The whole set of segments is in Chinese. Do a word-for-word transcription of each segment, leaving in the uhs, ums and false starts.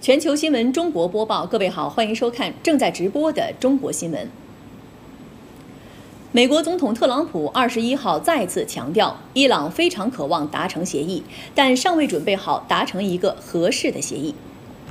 全球新闻中国播报，各位好，欢迎收看正在直播的中国新闻。美国总统特朗普二十一号再次强调，伊朗非常渴望达成协议，但尚未准备好达成一个合适的协议。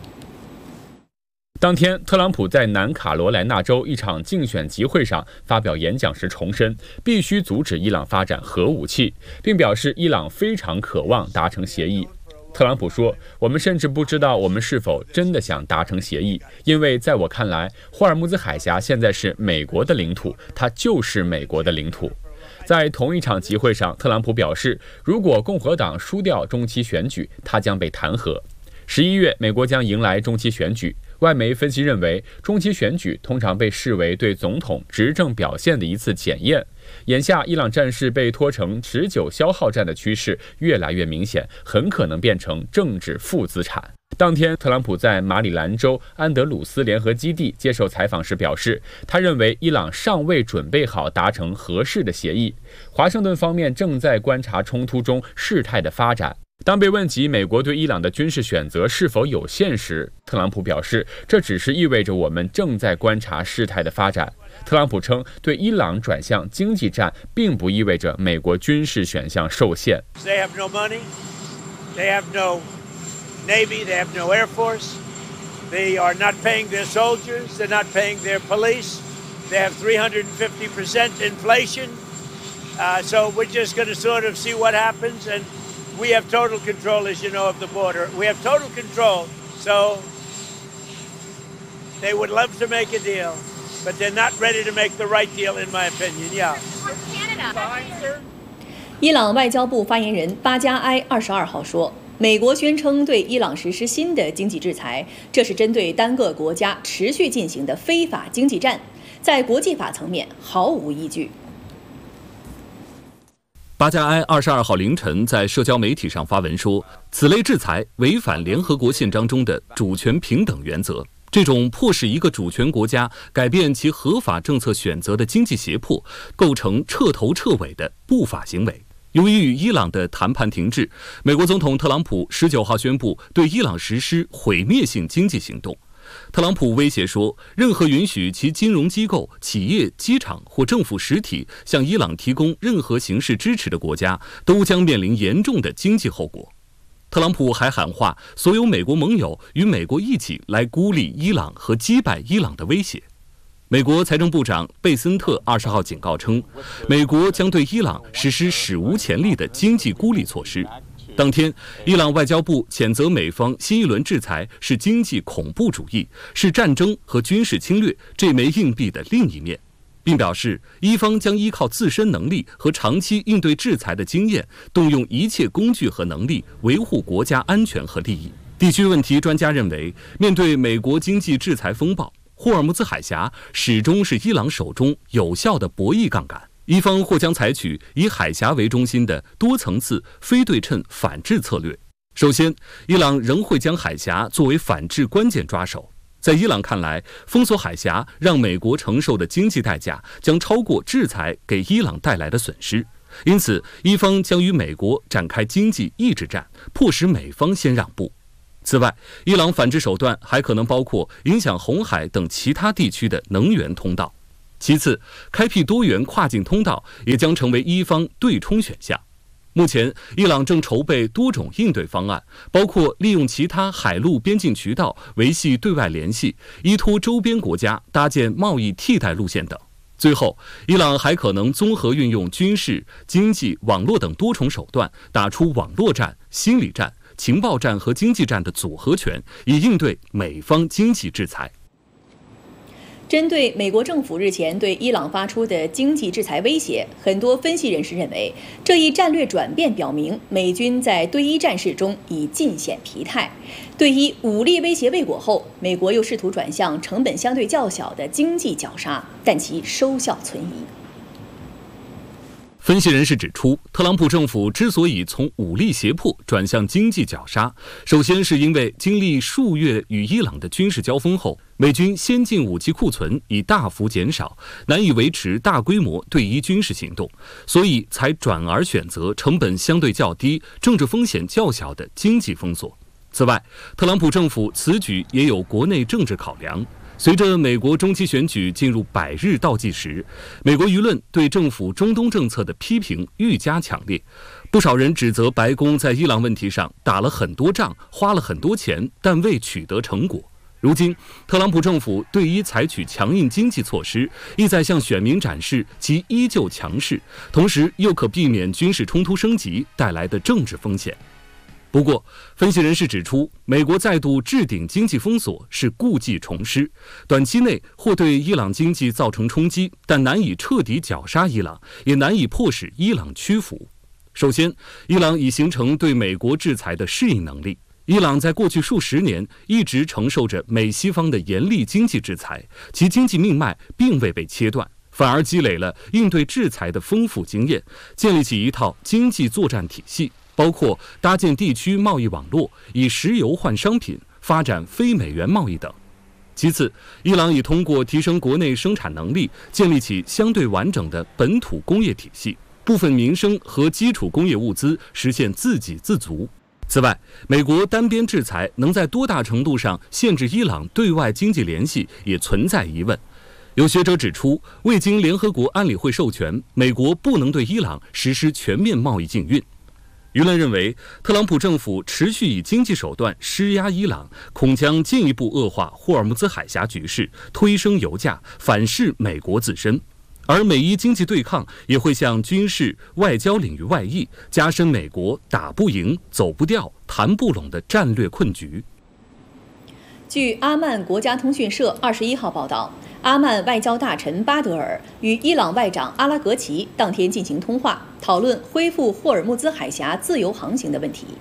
当天，特朗普在南卡罗来纳州一场竞选集会上发表演讲时重申，必须阻止伊朗发展核武器，并表示伊朗非常渴望达成协议。特朗普说：“我们甚至不知道我们是否真的想达成协议，因为在我看来，霍尔木兹海峡现在是美国的领土，它就是美国的领土。”在同一场集会上，特朗普表示，如果共和党输掉中期选举，他将被弹劾。十一月，美国将迎来中期选举。外媒分析认为，中期选举通常被视为对总统执政表现的一次检验。眼下，伊朗战事被拖成持久消耗战的趋势越来越明显，很可能变成政治负资产。当天，特朗普在马里兰州安德鲁斯联合基地接受采访时表示，他认为伊朗尚未准备好达成合适的协议。华盛顿方面正在观察冲突中事态的发展。当被问及美国对伊朗的军事选择是否有限时，特朗普表示，这只是意味着我们正在观察事态的发展。特朗普称，对伊朗转向经济战并不意味着美国军事选项受限。 They have no money, they have no navy, they have no air force, they are not paying their soldiers, they're not paying their police, they have three hundred fifty percent inflation, uh, so we're just going to sort of see what happens, and we have total control, as you know, of the border. We have total control, so they would love to make a deal, but they're not ready to make the right deal, in my opinion. Yeah. 伊朗外交部发言人巴加埃二十二号说，美国宣称对伊朗实施新的经济制裁，这是针对单个国家持续进行的非法经济战，在国际法层面毫无依据。 巴加埃二十二号凌晨在社交媒体上发文说，此类制裁违反联合国宪章中的主权平等原则。这种迫使一个主权国家改变其合法政策选择的经济胁迫，构成彻头彻尾的不法行为。由于与伊朗的谈判停滞，美国总统特朗普十九号宣布对伊朗实施毁灭性经济行动。特朗普威胁说，任何允许其金融机构、企业、机场或政府实体向伊朗提供任何形式支持的国家，都将面临严重的经济后果。特朗普还喊话所有美国盟友与美国一起来孤立伊朗和击败伊朗的威胁。美国财政部长贝森特二十号警告称，美国将对伊朗实施史无前例的经济孤立措施。当天，伊朗外交部谴责美方新一轮制裁是经济恐怖主义，是战争和军事侵略这枚硬币的另一面，并表示伊方将依靠自身能力和长期应对制裁的经验，动用一切工具和能力维护国家安全和利益。地区问题专家认为，面对美国经济制裁风暴，霍尔木兹海峡始终是伊朗手中有效的博弈杠杆。伊方或将采取以海峡为中心的多层次非对称反制策略。首先，伊朗仍会将海峡作为反制关键抓手。在伊朗看来，封锁海峡让美国承受的经济代价将超过制裁给伊朗带来的损失，因此伊方将与美国展开经济抑制战，迫使美方先让步。此外，伊朗反制手段还可能包括影响红海等其他地区的能源通道。其次，开辟多元跨境通道也将成为伊方对冲选项。目前，伊朗正筹备多种应对方案，包括利用其他海陆边境渠道维系对外联系，依托周边国家搭建贸易替代路线等。最后，伊朗还可能综合运用军事、经济、网络等多重手段，打出网络战、心理战、情报战和经济战的组合拳，以应对美方经济制裁。 针对美国政府日前对伊朗发出的经济制裁威胁，很多分析人士认为，这一战略转变表明美军在对伊战事中已尽显疲态。对伊武力威胁未果后，美国又试图转向成本相对较小的经济绞杀，但其收效存疑。 分析人士指出，特朗普政府之所以从武力胁迫转向经济绞杀，首先是因为经历数月与伊朗的军事交锋后，美军先进武器库存已大幅减少，难以维持大规模对伊军事行动，所以才转而选择成本相对较低、政治风险较小的经济封锁。 此外，特朗普政府此举也有国内政治考量。随着美国中期选举进入百日倒计时，美国舆论对政府中东政策的批评愈加强烈。不少人指责白宫在伊朗问题上打了很多仗，花了很多钱，但未取得成果。如今，特朗普政府对伊采取强硬经济措施，意在向选民展示其依旧强势，同时又可避免军事冲突升级带来的政治风险。不过，分析人士指出，美国再度置顶经济封锁是故技重施，短期内或对伊朗经济造成冲击，但难以彻底绞杀伊朗，也难以迫使伊朗屈服。首先，伊朗已形成对美国制裁的适应能力。伊朗在过去数十年一直承受着美西方的严厉经济制裁，其经济命脉并未被切断，反而积累了应对制裁的丰富经验，建立起一套经济作战体系，包括搭建地区贸易网络，以石油换商品，发展非美元贸易等。其次，伊朗已通过提升国内生产能力，建立起相对完整的本土工业体系，部分民生和基础工业物资实现自给自足。此外，美国单边制裁能在多大程度上限制伊朗对外经济联系，也存在疑问。有学者指出，未经联合国安理会授权，美国不能对伊朗实施全面贸易禁运。舆论认为，特朗普政府持续以经济手段施压伊朗，恐将进一步恶化霍尔木兹海峡局势，推升油价，反噬美国自身。而美伊经济对抗也会向军事、外交领域外溢，加深美国打不赢、走不掉、谈不拢的战略困局。 据阿曼国家通讯社二十一号报道，阿曼外交大臣巴德尔与伊朗外长阿拉格齐当天进行通话，讨论恢复霍尔木兹海峡自由航行的问题。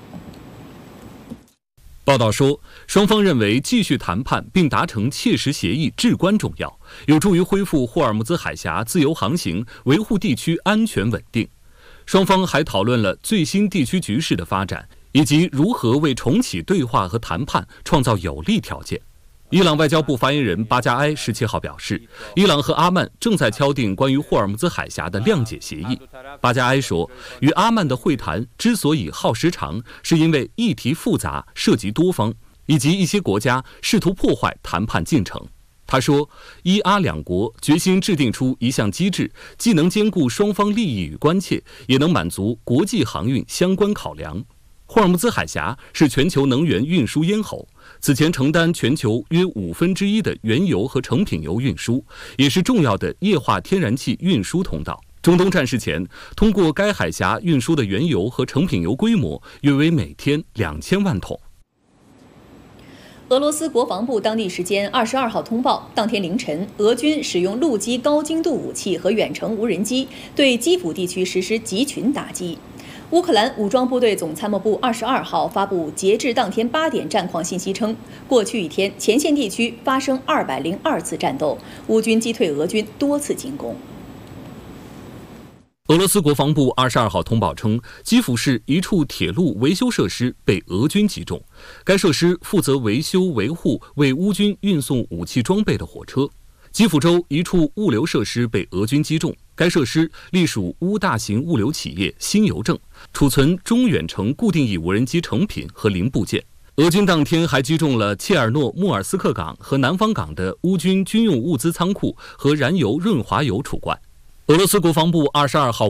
报道说，双方认为继续谈判并达成切实协议至关重要，有助于恢复霍尔木兹海峡自由航行，维护地区安全稳定。双方还讨论了最新地区局势的发展，以及如何为重启对话和谈判创造有利条件。伊朗外交部发言人巴加埃十七号表示，伊朗和阿曼正在敲定关于霍尔木兹海峡的谅解协议。巴加埃说，与阿曼的会谈之所以耗时长，是因为议题复杂，涉及多方，以及一些国家试图破坏谈判进程。他说，伊阿两国决心制定出一项机制，既能兼顾双方利益与关切，也能满足国际航运相关考量。霍尔木兹海峡是全球能源运输咽喉，此前承担全球约五分之一的原油和成品油运输，也是重要的液化天然气运输通道。中东战事前，通过该海峡运输的原油和成品油规模约为每天两千万桶。 俄罗斯国防部当地时间二十二号通报，当天凌晨，俄军使用陆基高精度武器和远程无人机对基辅地区实施集群打击。乌克兰武装部队总参谋部二十二号发布截至当天八点战况信息称，过去一天前线地区发生二百零二次战斗，乌军击退俄军多次进攻。 俄罗斯国防部二十二号通报称，基辅市一处铁路维修设施被俄军击中，该设施负责维修维护为乌军运送武器装备的火车。基辅州一处物流设施被俄军击中，该设施隶属乌大型物流企业新邮政，储存中远程固定翼无人机成品和零部件。俄军当天还击中了切尔诺穆尔斯克港和南方港的乌军军用物资仓库和燃油润滑油储罐。俄罗斯国防部二十二号